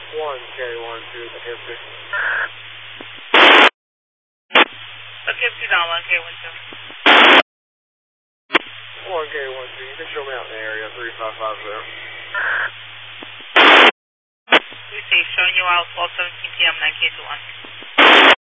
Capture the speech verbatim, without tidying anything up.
one K one two, Poughkeepsie. Poughkeepsie down, one K one two. one K one two, you can show me out in the area, three five five zero. We say showing you out twelve seventeen P M, nine K two one.